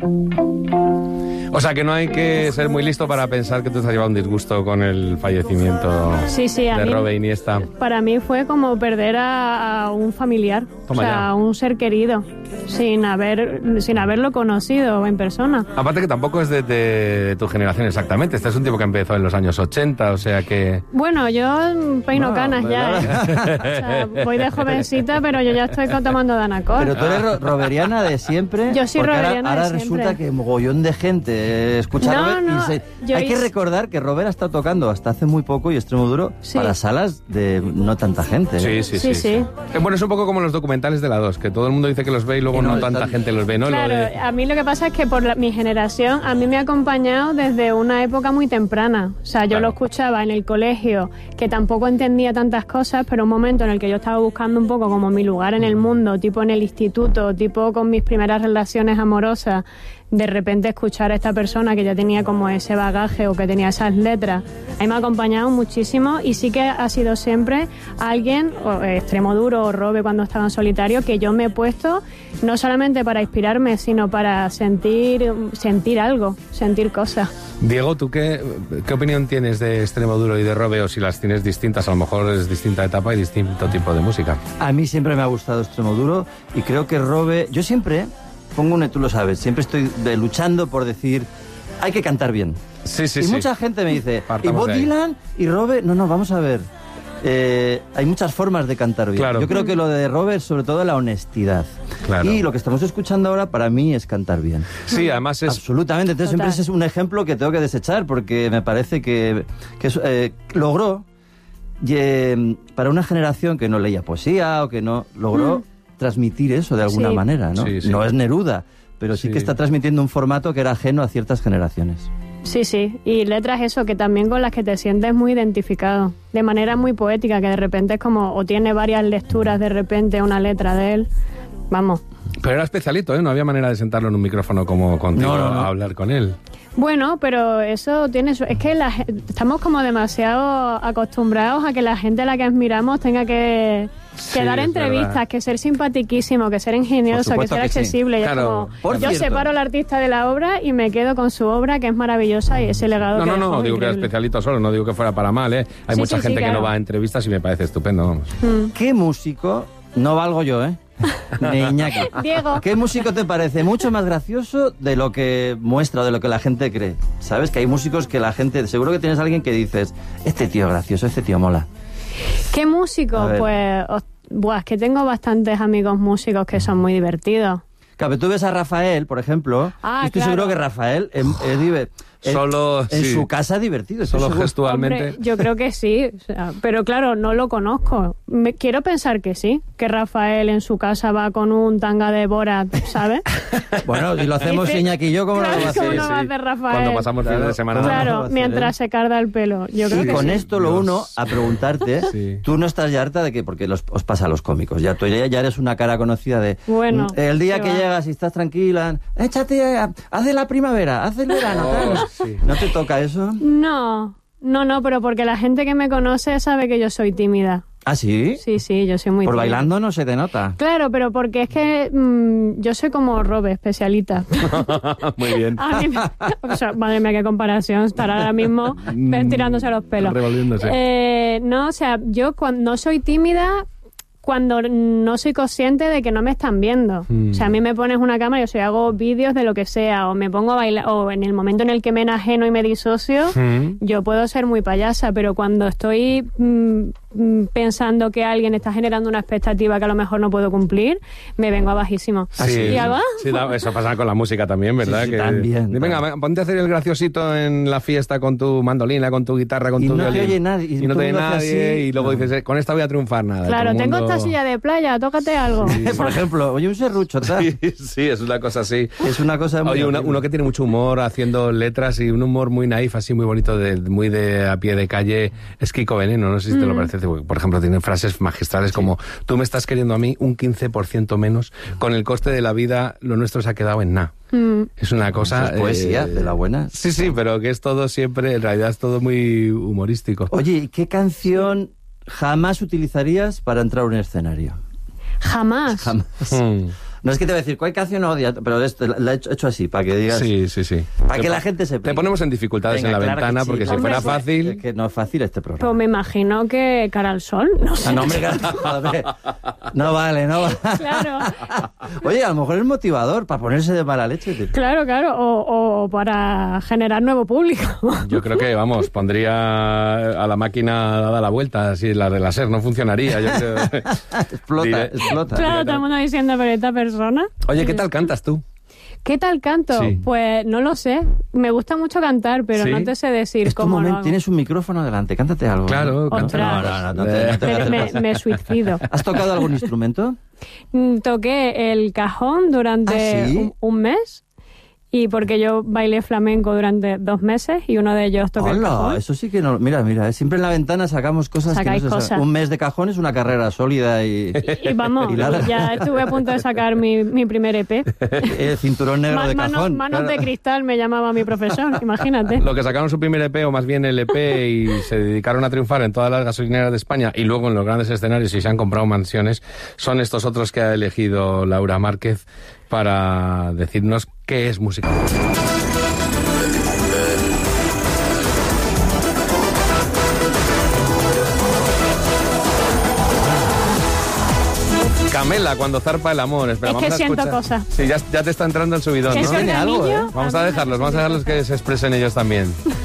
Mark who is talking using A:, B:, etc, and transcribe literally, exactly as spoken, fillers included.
A: O sea, que no hay que ser muy listo para pensar que tú te has llevado un disgusto con el fallecimiento
B: sí, sí, a
A: de
B: mí,
A: Robe Iniesta.
B: Para mí fue como perder a, a un familiar,
A: Toma
B: o sea,
A: ya.
B: a un ser querido, sin haber sin haberlo conocido en persona.
A: Aparte que tampoco es de, de, de tu generación exactamente. Este es un tipo que empezó en los años ochenta, o sea que...
B: Bueno, yo peino
A: No,
B: canas ya, ¿eh? O sea, voy de jovencita, pero yo ya estoy tomando Danacol.
C: Pero tú eres ro- roberiana de siempre.
B: Yo soy
C: porque ahora-
B: roberiana de
C: ahora,
B: siempre.
C: resulta que mogollón de gente eh, escucha
B: No,
C: Robert y
B: no,
C: se-
B: yo
C: hay que
B: hice-
C: recordar que Robert ha estado tocando hasta hace muy poco y Extremo Duro
B: Sí.
C: para salas de no tanta gente. ¿eh?
A: Sí, sí,
B: Sí,
A: sí,
B: sí.
A: Eh, Bueno, es un poco como los documentales de la dos, que todo el mundo dice que los ve y luego
C: Y no
A: no,
C: están-
A: tanta gente los ve, ¿no? Lo
B: Claro,
A: de-
B: a mí lo que pasa es que por la- mi generación, a mí me ha acompañado desde una época muy temprana. O sea, yo
A: Claro.
B: lo escuchaba en el colegio, que tampoco entendía tantas cosas, pero un momento en el que yo estaba buscando un poco como mi lugar en el mundo, tipo en el instituto, tipo con mis primeras relaciones amorosas, de repente escuchar a esta persona que ya tenía como ese bagaje o que tenía esas letras, a mí me ha acompañado muchísimo y sí que ha sido siempre alguien, o Extremo Duro o Robe cuando estaba en solitario, que yo me he puesto no solamente para inspirarme, sino para sentir, sentir algo, sentir cosas.
A: Diego, ¿tú qué, qué opinión tienes de Extremo Duro y de Robe? O si las tienes distintas, a lo mejor es distinta etapa y distinto tipo de música.
C: A mí siempre me ha gustado Extremo Duro y creo que Robe... Yo siempre pongo un... Tú lo sabes, siempre estoy de- luchando por decir... Hay que cantar bien.
A: Sí, sí,
C: y
A: sí.
C: mucha gente me dice... ¿Y
A: Partamos
C: Bob
A: de ahí.
C: Dylan y Robe? No, no, vamos a ver. Eh, hay muchas formas de cantar bien.
A: Claro.
C: Yo creo que lo de Robe es sobre todo la honestidad.
A: Claro.
C: Y lo que estamos escuchando ahora para mí es cantar bien.
A: Sí, además es...
C: Absolutamente. Entonces
B: Total.
C: siempre ese es un ejemplo que tengo que desechar porque me parece que, que es- eh, logró, y, eh, para una generación que no leía poesía o que no, logró transmitir eso de alguna
B: Sí.
C: manera, ¿no?
A: Sí, sí.
C: No es Neruda, pero sí,
A: Sí.
C: que está transmitiendo un formato que era ajeno a ciertas generaciones.
B: Sí, sí, y letras eso, que también con las que te sientes muy identificado, de manera muy poética, que de repente es como, o tiene varias lecturas de repente una letra de él, vamos.
A: Pero era especialito, ¿eh? No había manera de sentarlo en un micrófono como contigo
C: No, no, no.
A: a hablar con él.
B: Bueno, pero eso tiene su... Es que la ge- estamos como demasiado acostumbrados a que la gente a la que admiramos tenga que,
A: Sí,
B: que dar
A: es
B: entrevistas,
A: verdad.
B: que ser simpatiquísimo, que ser ingenioso,
C: Por
B: que
C: supuesto
B: ser
C: que sí.
B: accesible. Y es
A: Claro.
B: como,
C: Por
B: yo
C: cierto.
B: separo al artista de la obra y me quedo con su obra, que es maravillosa, y ese legado
A: No,
B: que
A: no,
B: dejó
A: no,
B: es
A: digo que era
B: increíble.
A: especialito solo, no digo que fuera para mal, ¿eh? Hay
B: Sí,
A: mucha
B: sí, sí,
A: gente que
B: claro.
A: no va a entrevistas y me parece estupendo, vamos.
C: ¿Qué músico, no valgo yo, eh? Ni Iñaki.
B: Diego.
C: ¿Qué músico te parece mucho más gracioso de lo que muestra, de lo que la gente cree? ¿Sabes? Que hay músicos que la gente... Seguro que tienes a alguien que dices, este tío es gracioso, este tío mola.
B: ¿Qué músico?
C: A ver.
B: Pues, os- buah, es que tengo bastantes amigos músicos que son muy divertidos.
C: Claro, tú ves a Rafael, por ejemplo,
B: Ah,
C: yo estoy
B: claro.
C: seguro que Rafael es, es diver- es-
A: Solo,
C: en
A: sí.
C: su casa es divertido. estoy
A: Solo
C: seguro.
A: gestualmente.
B: Hombre, yo creo que sí, o sea, pero claro, no lo conozco. Me, quiero pensar que sí, que Rafael en su casa va con un tanga de Borat, ¿sabes?
C: Bueno, si lo hacemos
B: Dice-
C: Iñaki y yo, ¿cómo
B: Claro,
C: no lo va a
B: ¿cómo
C: hacer?
B: no va a hacer Rafael?
A: Cuando pasamos fines de semana.
C: ¿Cómo no lo va a
B: Claro,
C: hacer,
B: mientras
C: eh?
B: se carga el pelo. Yo creo
C: Y
B: que
C: con
B: sí.
C: esto lo
A: Dios.
C: uno a preguntarte,
A: Sí.
C: tú no estás ya harta de que, porque los, os pasa a los cómicos, ya tú ya, ya eres una cara conocida de...
B: Bueno,
C: mm, el día
B: qué
C: que
B: va.
C: llegas y estás tranquila, échate, a- haz de la primavera, haz del verano, tal.
A: sí.
C: ¿No te toca eso?
B: No, no, no, pero porque la gente que me conoce sabe que yo soy tímida.
C: ¿Ah, sí?
B: Sí, sí, yo soy muy
C: Por
B: tímida.
C: bailando no se te nota.
B: Claro, pero porque es que mm, yo soy como Robe, especialita.
A: Muy bien.
B: A mí me- o sea, madre mía, qué comparación, estar ahora mismo tirándose los pelos.
A: Revolviéndose.
B: Eh, no, o sea, yo cuando no soy tímida, cuando no soy consciente de que no me están viendo.
A: Mm.
B: O sea, a mí me pones una cámara y yo sé, hago vídeos de lo que sea, o me pongo a bailar, o en el momento en el que me enajeno y me disocio,
A: Mm.
B: yo puedo ser muy payasa, pero cuando estoy mm, mm, pensando que alguien está generando una expectativa que a lo mejor no puedo cumplir, me vengo a bajísimo.
A: Sí,
B: Y hago, "Ah".
A: sí, da- eso pasa con la música también, ¿verdad?
C: Sí, sí,
A: que,
C: también,
A: Venga,
C: también.
A: ponte a hacer el graciosito en la fiesta con tu mandolina, con tu guitarra, con
C: Y
A: tu
C: no te
A: violín.
C: oye nadie, y
A: Y no
C: todo
A: te
C: el
A: oye
C: mundo hace
A: nadie.
C: así.
A: Y luego
C: No.
A: dices, eh, con esta voy a triunfar, nada.
B: Claro,
A: todo el
B: tengo
A: mundo-
B: esta silla de playa, tócate algo.
C: Por ejemplo, oye, un serrucho, tal.
A: Sí, sí, es una cosa así.
C: Es una cosa muy
A: Oye, una-
C: horrible.
A: uno que tiene mucho humor haciendo letras y un humor muy naif, así muy bonito, de, muy de a pie de calle, es Kiko Veneno. No sé si te
B: Mm.
A: lo parece. Por ejemplo, tiene frases magistrales como: tú me estás queriendo a mí un quince por ciento menos, con el coste de la vida lo nuestro se ha quedado en nada.
B: Mm.
A: Es una cosa...
C: Eso es poesía,
A: eh,
C: de la buena.
A: Sí, sí, pero que es todo siempre, en realidad es todo muy humorístico.
C: Oye, ¿y qué canción jamás utilizarías para entrar a un escenario?
B: Jamás.
C: Jamás.
A: Mm.
C: No es que te voy a decir, ¿cuál canción odias? Pero esto, la he hecho, hecho así, para que digas...
A: Sí, sí, sí.
C: Para
A: Te
C: que
A: po-
C: la gente sepa.
A: Te ponemos en dificultades
C: Venga,
A: en la
C: claro que
A: ventana,
C: sí.
A: porque si
B: Hombre,
A: fuera
B: pues,
A: fácil...
C: Es que no es fácil este programa.
B: Pues me imagino que cara al sol, no sé.
C: Ah, no, hombre, joder. No vale, no vale.
B: Claro,
C: Oye, a lo mejor es motivador para ponerse de mala leche. Tío.
B: claro, claro. O, o para generar nuevo público.
A: Yo creo que, vamos, pondría a la máquina dada la vuelta, así la de la SER, no funcionaría, yo creo.
C: Explota,
A: Diré-
C: explota.
B: Claro, todo el mundo diciendo, pero esta persona.
A: Oye, ¿qué tal cantas tú?
B: ¿Qué tal canto?
A: Sí.
B: Pues no lo sé. Me gusta mucho cantar, pero
A: ¿Sí?
B: no te sé decir
C: Es tu
B: cómo lo
C: momento,
B: hago.
C: tienes un micrófono delante, cántate algo.
A: Claro,
C: ¿no?
A: canta.
C: No, no, no, no, te- no te voy a
B: Me,
C: hacer
B: me-
C: caso.
B: me suicido.
C: ¿Has tocado algún instrumento?
B: Mm, Toqué el cajón durante
C: ¿Ah, sí?
B: un, un mes. Y porque yo bailé flamenco durante dos meses y uno de ellos toqué el
C: Hola,
B: cajón.
C: eso sí que no... Mira, mira, eh, siempre en la ventana sacamos cosas
B: Sacáis
C: que no se
B: cosas.
C: saben. Un mes de cajón es una carrera sólida y...
B: Y vamos,
C: Y larga.
B: ya estuve a punto de sacar mi, mi primer E P.
C: eh, cinturón negro
B: Ma-
C: de
B: manos
C: cajón.
B: manos
C: claro.
B: de cristal me llamaba mi profesor, imagínate.
A: Lo que sacaron su primer E P, o más bien el E P, y se dedicaron a triunfar en todas las gasolineras de España y luego en los grandes escenarios y se han comprado mansiones, son estos otros que ha elegido Laura Márquez para decirnos qué es música. Camela, cuando zarpa el amor. Espera,
B: Es que
A: vamos a
B: siento
A: escuchar.
B: cosas.
A: Sí, ya, ya te está entrando el subidón,
B: Que
A: ¿no?
B: ese
C: Tiene algo,
B: organillo,
C: ¿eh?
A: Vamos a dejarlos, vamos a dejarlos que se expresen ellos también.